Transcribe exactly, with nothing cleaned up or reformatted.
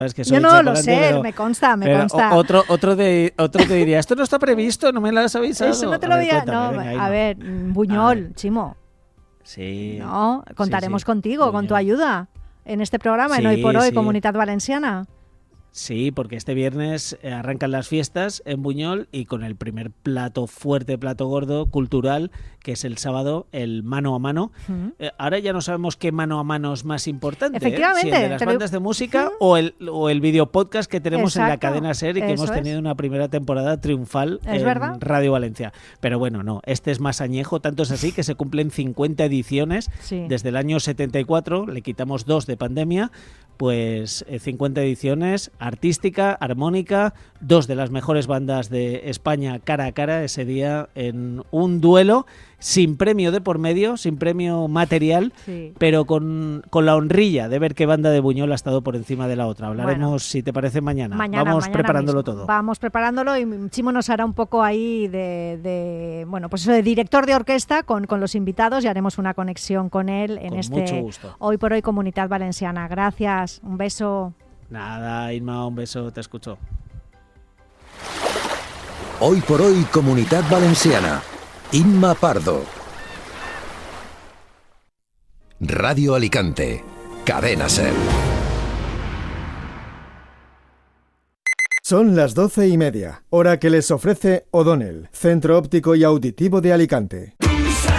Es que soy Yo no chacolante, lo sé, pero, me consta, me pero consta. Otro, otro, de, otro te diría, esto no está previsto, no me lo has avisado. Eso no te lo a ver, había... cuéntame, No, venga, a ver, Buñol, A ver. Chimo. Sí. No, contaremos sí, sí, contigo, Buñol. con tu ayuda en este programa, en Sí, Hoy por Hoy, sí. Comunidad Valenciana. Sí, porque este viernes eh, arrancan las fiestas en Buñol y con el primer plato fuerte, plato gordo, cultural, que es el sábado, el mano a mano. Mm. Eh, ahora ya no sabemos qué mano a mano es más importante, Efectivamente, ¿eh? Si el de las te lo- bandas de música Mm. o el, o el video podcast que tenemos en la Exacto, cadena SER y que eso hemos tenido es. una primera temporada triunfal Es en verdad. Radio Valencia. Pero bueno, no, este es más añejo, tanto es así que se cumplen cincuenta ediciones Sí. desde el año setenta y cuatro, le quitamos dos de pandemia, pues eh, cincuenta ediciones, artística, armónica, dos de las mejores bandas de España cara a cara ese día en un duelo sin premio de por medio, sin premio material, Sí. pero con, con la honrilla de ver qué banda de Buñol ha estado por encima de la otra. Hablaremos, Bueno. si te parece, mañana. Mañana, Vamos mañana preparándolo mismo. todo. Vamos preparándolo y Chimo nos hará un poco ahí de, de bueno, pues eso de director de orquesta con, con los invitados y haremos una conexión con él en Con este mucho gusto. Hoy por Hoy Comunidad Valenciana. Gracias, un beso. Nada, Inma, un beso, te escucho. Hoy por Hoy Comunidad Valenciana. Inma Pardo. Radio Alicante. Cadena SER. Son las doce y media, hora que les ofrece O'Donnell, Centro Óptico y Auditivo de Alicante.